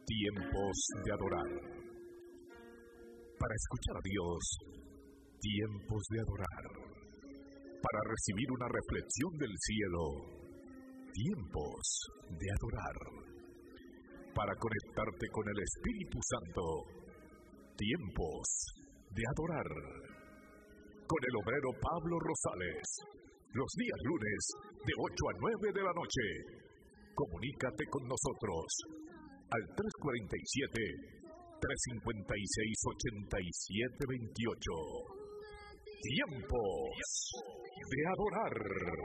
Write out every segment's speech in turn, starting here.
Tiempos de adorar. Para escuchar a Dios, tiempos de adorar. Para recibir una reflexión del cielo, tiempos de adorar. Para conectarte con el Espíritu Santo, tiempos de adorar. Con el obrero Pablo Rosales, los días lunes de 8 a 9 de la noche. Comunícate con nosotros al 347-356-8728. Tiempos de adorar.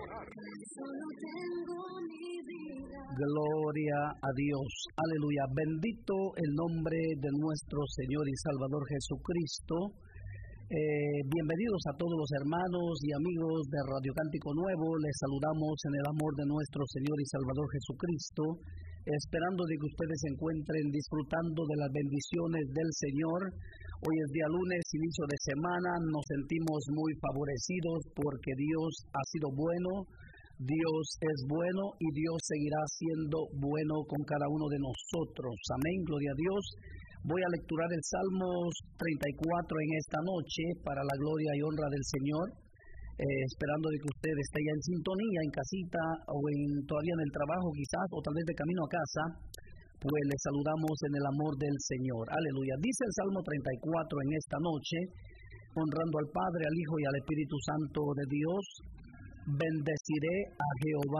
Gloria a Dios. Aleluya. Bendito el nombre de nuestro Señor y Salvador Jesucristo. Bienvenidos a todos los hermanos y amigos de Radio Cántico Nuevo. Les saludamos en el amor de nuestro Señor y Salvador Jesucristo, esperando de que ustedes se encuentren disfrutando de las bendiciones del Señor. Hoy es día lunes, inicio de semana. Nos sentimos muy favorecidos porque Dios ha sido bueno, Dios es bueno y Dios seguirá siendo bueno con cada uno de nosotros. Amén, gloria a Dios. Voy a lecturar el Salmos 34 en esta noche para la gloria y honra del Señor, esperando de que usted esté ya en sintonía, en casita o todavía en el trabajo quizás, o tal vez de camino a casa, pues le saludamos en el amor del Señor. Aleluya. Dice el Salmo 34 en esta noche, honrando al Padre, al Hijo y al Espíritu Santo de Dios. Bendeciré a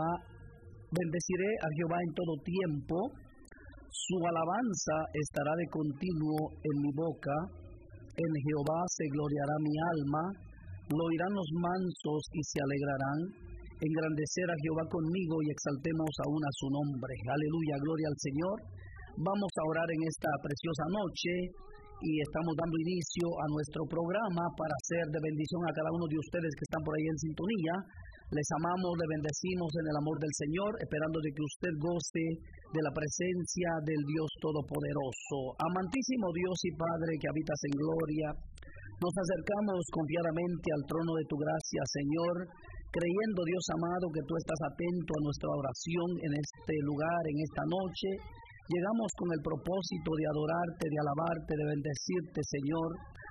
Jehová en todo tiempo. Su alabanza estará de continuo en mi boca. En Jehová se gloriará mi alma. Lo oirán los mansos y se alegrarán. Engrandecer a Jehová conmigo y exaltemos aún a su nombre. Aleluya, gloria al Señor. Vamos a orar en esta preciosa noche y estamos dando inicio a nuestro programa para ser de bendición a cada uno de ustedes que están por ahí en sintonía. Les amamos, le bendecimos en el amor del Señor, esperando de que usted goce de la presencia del Dios Todopoderoso. Amantísimo Dios y Padre que habitas en gloria, nos acercamos confiadamente al trono de tu gracia, Señor, creyendo, Dios amado, que tú estás atento a nuestra oración en este lugar, en esta noche. Llegamos con el propósito de adorarte, de alabarte, de bendecirte, Señor.